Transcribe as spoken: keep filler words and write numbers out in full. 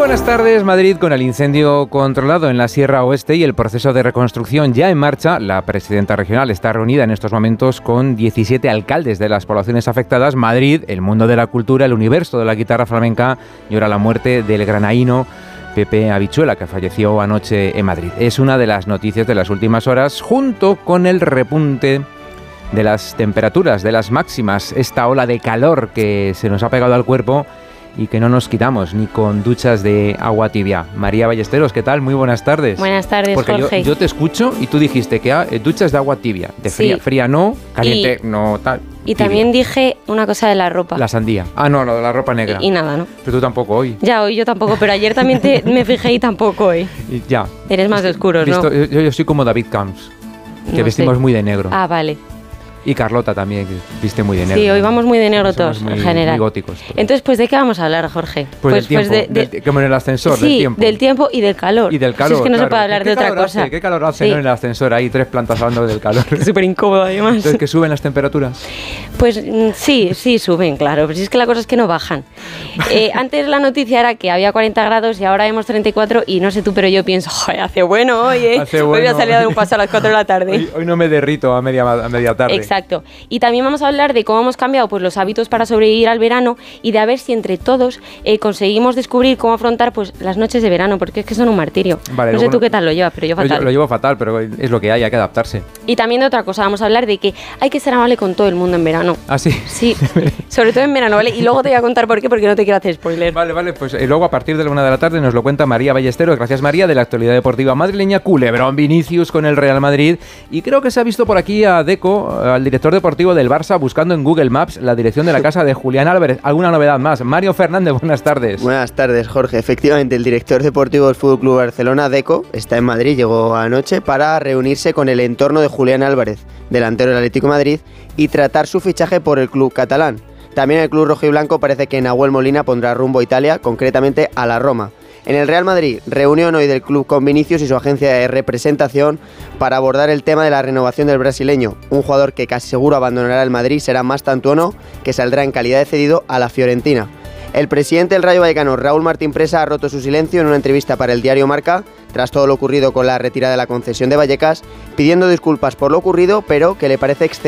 buenas tardes, Madrid. Con el incendio controlado en la Sierra Oeste y el proceso de reconstrucción ya en marcha, la presidenta regional está reunida en estos momentos con diecisiete alcaldes de las poblaciones afectadas. Madrid, el mundo de la cultura, el universo de la guitarra flamenca, llora la muerte del granaíno Pepe Habichuela, que falleció anoche en Madrid. Es una de las noticias de las últimas horas, junto con el repunte de las temperaturas, de las máximas, esta ola de calor que se nos ha pegado al cuerpo y que no nos quitamos ni con duchas de agua tibia. María Ballesteros, ¿qué tal? Muy buenas tardes. Buenas tardes, Porque Jorge. Yo, yo te escucho y tú dijiste que ah, duchas de agua tibia, de fría, sí. fría no, caliente y, no, tal. Y tibia. También dije una cosa de la ropa. La sandía. Ah, no, lo de la ropa negra. Y, y nada, ¿no? Pero tú tampoco hoy. Ya, hoy yo tampoco, pero ayer también te, me fijé y tampoco hoy. Y ya. Eres más de oscuros, Visto, ¿no? Yo, yo soy como David Camps, que No vestimos sé. muy de negro. Ah, vale. Y Carlota también, que viste muy de negro. Sí, hoy vamos muy de negro Somos todos, muy, en general. muy góticos. Todos. Entonces, pues, ¿de qué vamos a hablar, Jorge? Pues, del tiempo, de, de, del, como en el ascensor, sí, del tiempo. del tiempo y del calor. Y del calor, Si es que no claro. se puede hablar ¿Qué de otra calor cosa. Hace? ¿Qué calor hace sí. ¿no? en el ascensor? Ahí tres plantas hablando del calor. Súper incómodo, además. Entonces, ¿que suben las temperaturas? Pues sí, sí suben, claro. Pero si es que la cosa es que no bajan. Eh, antes la noticia era que había cuarenta grados y ahora vemos treinta y cuatro y no sé tú, pero yo pienso, joder, hace bueno hoy, ¿eh? Hace Hoy bueno. voy a salir a dar un paso a las cuatro de la tarde. Hoy, hoy no me derrito a media, a media tarde. Exacto. Y también vamos a hablar de cómo hemos cambiado pues, los hábitos para sobrevivir al verano y de a ver si entre todos eh, conseguimos descubrir cómo afrontar pues, las noches de verano, porque es que son un martirio. Vale, no sé luego, tú qué tal lo llevas, pero yo fatal. Lo, lo llevo fatal, pero es lo que hay, hay que adaptarse. Y también de otra cosa, vamos a hablar de que hay que ser amable con todo el mundo en verano. ¿Ah, sí? Sí, sobre todo en verano, ¿vale? Y luego te voy a contar por qué, porque no te quiero hacer spoiler. Vale, vale, pues eh, luego a partir de la una de la tarde nos lo cuenta María Ballesteros. Gracias, María, de la actualidad deportiva madrileña. Culebrón Vinicius con el Real Madrid. Y creo que se ha visto por aquí a Deco, al director deportivo del Barça, buscando en Google Maps la dirección de la casa de Julián Álvarez. ¿Alguna novedad más? Mario Fernández, buenas tardes. Buenas tardes, Jorge. Efectivamente, el director deportivo del F C Barcelona, Deco, está en Madrid, llegó anoche para reunirse con el entorno de Julián Álvarez, delantero del Atlético de Madrid, y tratar su fichaje por el club catalán. También el club rojiblanco parece que Nahuel Molina pondrá rumbo a Italia, concretamente a la Roma. En el Real Madrid, reunión hoy del club con Vinicius y su agencia de representación para abordar el tema de la renovación del brasileño. Un jugador que casi seguro abandonará el Madrid será más tantuono, que saldrá en calidad de cedido a la Fiorentina. El presidente del Rayo Vallecano, Raúl Martín Presa, ha roto su silencio en una entrevista para el diario Marca, tras todo lo ocurrido con la retirada de la concesión de Vallecas, pidiendo disculpas por lo ocurrido, pero que le parece excesivo